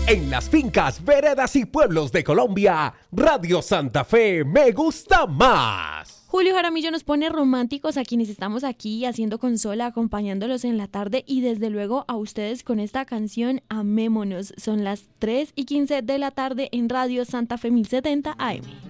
En las fincas, veredas y pueblos de Colombia, Radio Santa Fe me gusta más. Julio Jaramillo nos pone románticos a quienes estamos aquí haciendo consola, acompañándolos en la tarde y desde luego a ustedes con esta canción Amémonos. Son las 3:15 de la tarde en Radio Santa Fe 1070 AM.